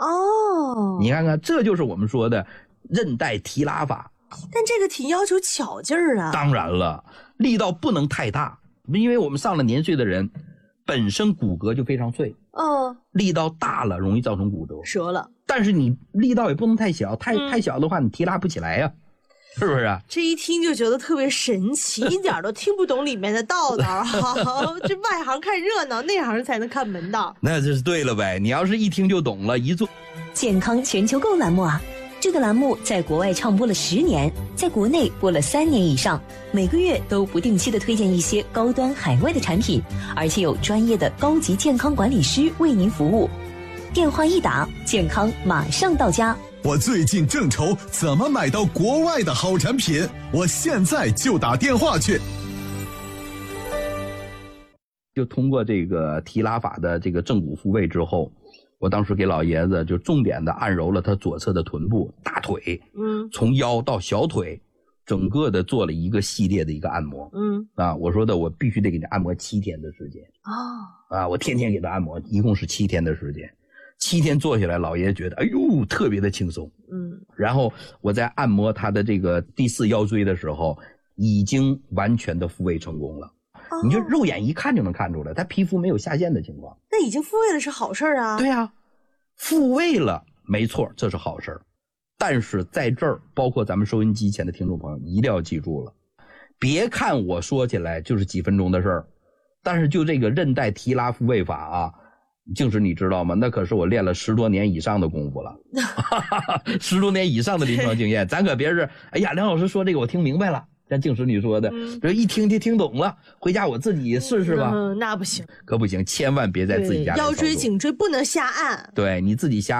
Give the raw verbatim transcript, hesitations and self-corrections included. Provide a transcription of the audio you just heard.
哦， 你看看，这就是我们说的韧带提拉法。 但这个挺要求巧劲儿啊。 当然了，力道不能太大，因为我们上了年岁的人本身骨骼就非常脆， 嗯， 力道大了容易造成骨折， 折了。 但是你力道也不能太小，太、嗯、太小的话你提拉不起来呀、啊，是不是啊？ 这一听就觉得特别神奇，一点都听不懂里面的道道。这外行看热闹，内行才能看门道。 那就是对了呗，你要是一听就懂了，一做健康全球购栏目啊，这个栏目在国外唱播了十年，在国内播了三年以上，每个月都不定期的推荐一些高端海外的产品，而且有专业的高级健康管理师为您服务。电话一打，健康马上到家。 我最近正愁怎么买到国外的好产品，我现在就打电话去。 就通过这个提拉法的这个正骨复位之后，我当时给老爷子就重点的按揉了他左侧的臀部、大腿，嗯，从腰到小腿，整个的做了一个系列的一个按摩，嗯，啊，我说的我必须得给他按摩七天的时间，哦，啊，我天天给他按摩，一共是七天的时间，七天做下来，老爷子觉得哎呦特别的轻松，嗯，然后我在按摩他的这个第四腰椎的时候，已经完全的复位成功了。你就肉眼一看就能看出来，他皮肤没有下陷的情况。 那已经复位了是好事啊。 对啊，复位了没错，这是好事。但是在这儿，包括咱们收音机前的听众朋友一定要记住了，别看我说起来就是几分钟的事儿，但是就这个韧带提拉复位法啊，就是你知道吗？那可是我练了十多年以上的功夫了，十多年以上的临床经验，咱可别是哎呀，梁老师说这个我听明白了。像静石你说的，这、嗯、一听就听懂了，回家我自己试试吧。 嗯，那不行， 可不行，千万别在自己家里。 腰椎、颈椎不能瞎按。 对，你自己瞎。